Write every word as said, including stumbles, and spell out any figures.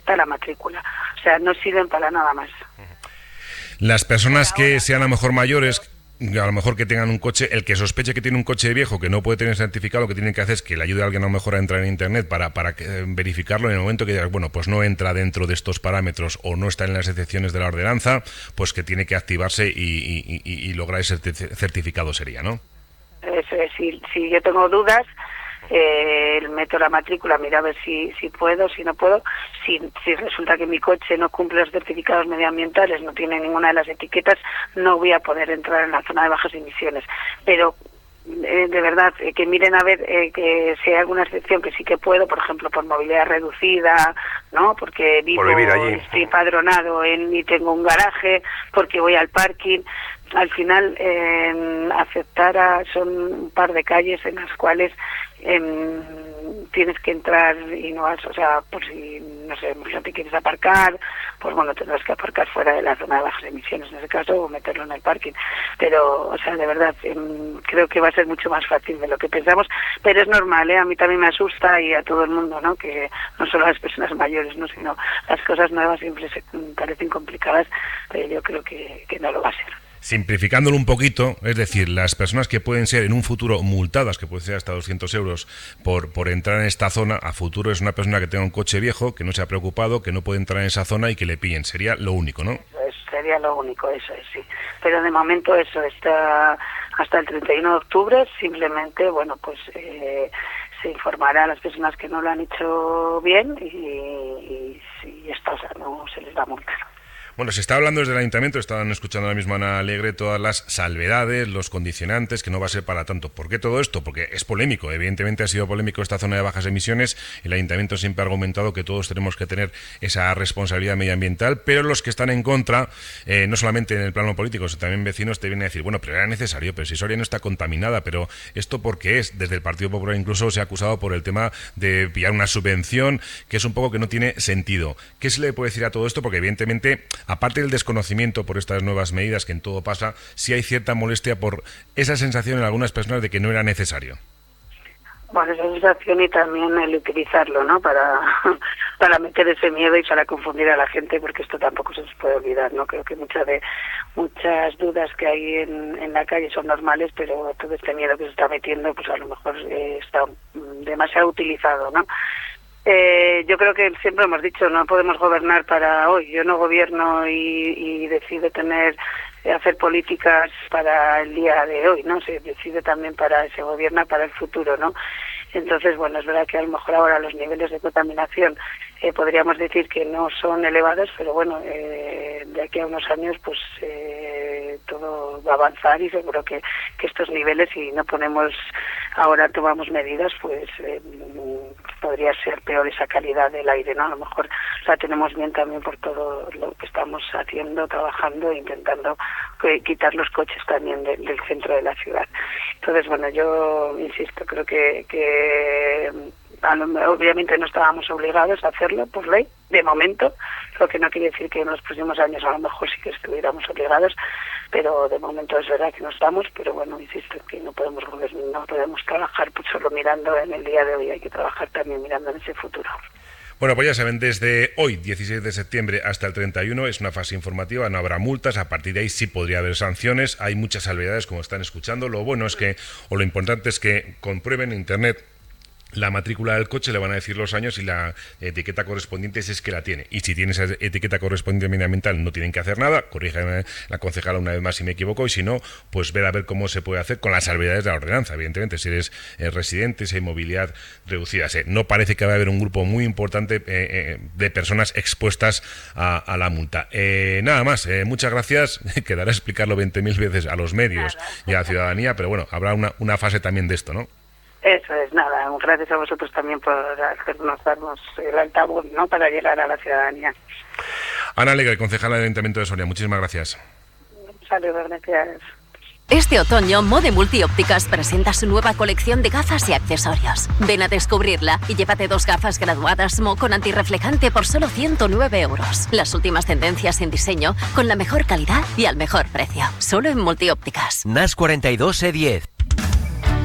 afecta a la matrícula. O sea, no sirven para nada más. Las personas que sean a lo mejor mayores, a lo mejor que tengan un coche, el que sospeche que tiene un coche viejo, que no puede tener certificado, lo que tienen que hacer es que le ayude a alguien a lo mejor a entrar en internet para, para eh, verificarlo. En el momento que digas, bueno, pues no entra dentro de estos parámetros o no está en las excepciones de la ordenanza, pues que tiene que activarse y, y, y, y lograr ese certificado sería, ¿no? Eso es, si, si yo tengo dudas, eh, meto la matrícula, mira a ver si, si puedo, si no puedo. Si, si resulta que mi coche no cumple los certificados medioambientales, no tiene ninguna de las etiquetas, no voy a poder entrar en la zona de bajas emisiones. Pero eh, de verdad, eh, que miren a ver eh, que si hay alguna excepción que sí que puedo, por ejemplo, por movilidad reducida, ¿no? Porque vivo, por vivir allí. Estoy empadronado en, y tengo un garaje, porque voy al parking. Al final, eh, aceptar a, son un par de calles en las cuales eh, tienes que entrar y no vas, o sea, por si, no sé, no te quieres aparcar, pues bueno, tendrás que aparcar fuera de la zona de bajas emisiones en ese caso, o meterlo en el parking. Pero, o sea, de verdad, eh, creo que va a ser mucho más fácil de lo que pensamos, pero es normal, ¿eh? A mí también me asusta y a todo el mundo, ¿no? Que no solo a las personas mayores, ¿no? Sino las cosas nuevas siempre se parecen complicadas, pero yo creo que, que no lo va a ser. Simplificándolo un poquito, es decir, las personas que pueden ser en un futuro multadas, que pueden ser hasta doscientos euros por, por entrar en esta zona, a futuro es una persona que tenga un coche viejo, que no se ha preocupado, que no puede entrar en esa zona y que le pillen. Sería lo único, ¿no? Eso sería lo único, eso es, sí. Pero de momento eso está hasta el treinta y uno de octubre, simplemente, bueno, pues eh, se informará a las personas que no lo han hecho bien y, y, y esto, o sea, no se les va a multar. Bueno, se está hablando desde el Ayuntamiento, estaban escuchando ahora mismo a Ana Alegre, todas las salvedades, los condicionantes, que no va a ser para tanto. ¿Por qué todo esto? Porque es polémico, evidentemente ha sido polémico esta zona de bajas emisiones. El Ayuntamiento siempre ha argumentado que todos tenemos que tener esa responsabilidad medioambiental, pero los que están en contra, eh, no solamente en el plano político, sino también vecinos, te vienen a decir, bueno, pero era necesario, pero si Soria no está contaminada, pero ¿esto por qué es? Desde el Partido Popular incluso se ha acusado por el tema de pillar una subvención, que es un poco que no tiene sentido. ¿Qué se le puede decir a todo esto? Porque evidentemente, aparte del desconocimiento por estas nuevas medidas, que en todo pasa, sí hay cierta molestia por esa sensación en algunas personas de que no era necesario. Bueno, esa sensación y también el utilizarlo, ¿no? Para, para meter ese miedo y para confundir a la gente, porque esto tampoco se nos puede olvidar, ¿no? Creo que muchas de muchas dudas que hay en, en la calle son normales, pero todo este miedo que se está metiendo, pues a lo mejor eh, está demasiado utilizado, ¿no? Eh, yo creo que siempre hemos dicho, no podemos gobernar para hoy. Yo no gobierno y, y decido tener, hacer políticas para el día de hoy, ¿no? Se decide también para, se gobierna para el futuro, ¿no? Entonces, bueno, es verdad que a lo mejor ahora los niveles de contaminación eh, podríamos decir que no son elevados, pero bueno, eh, de aquí a unos años, pues eh, todo va a avanzar y seguro que, que estos niveles, si no ponemos, ahora tomamos medidas, pues eh, podría ser peor esa calidad del aire, ¿no? A lo mejor la tenemos bien también por todo lo que estamos haciendo, trabajando, intentando que, quitar los coches también de, del centro de la ciudad. Entonces, bueno, yo insisto, creo que, que obviamente no estábamos obligados a hacerlo por ley, de momento, lo que no quiere decir que en los próximos años a lo mejor sí que estuviéramos obligados, pero de momento es verdad que no estamos, pero bueno, insisto que no podemos no podemos trabajar pues solo mirando en el día de hoy, hay que trabajar también mirando en ese futuro. Bueno, pues ya saben, desde hoy, dieciséis de septiembre, hasta el treinta y uno, es una fase informativa, no habrá multas, a partir de ahí sí podría haber sanciones, hay muchas salvedades como están escuchando, lo bueno es que, o lo importante es que comprueben en internet la matrícula del coche, le van a decir los años y la etiqueta correspondiente si es que la tiene. Y si tiene esa etiqueta correspondiente medioambiental, no tienen que hacer nada, corríjame la concejala una vez más si me equivoco, y si no, pues ver a ver cómo se puede hacer con las salvedades de la ordenanza, evidentemente, si eres eh, residente, si hay movilidad reducida. Sí, no parece que va a haber un grupo muy importante eh, eh, de personas expuestas a, a la multa. Eh, nada más, eh, muchas gracias, quedará explicarlo veinte mil veces a los medios y a la ciudadanía, pero bueno, habrá una, una fase también de esto, ¿no? Eso es, nada, gracias a vosotros también por hacernos darnos el altavoz, ¿no?, para llegar a la ciudadanía. Ana Alegre, concejala del Ayuntamiento de Soria, muchísimas gracias. Saludos, gracias. Este otoño, Mode Multiópticas presenta su nueva colección de gafas y accesorios. Ven a descubrirla y llévate dos gafas graduadas M O con antirreflejante por solo ciento nueve euros. Las últimas tendencias en diseño con la mejor calidad y al mejor precio. Solo en Multiópticas. N A S cuarenta y dos E diez.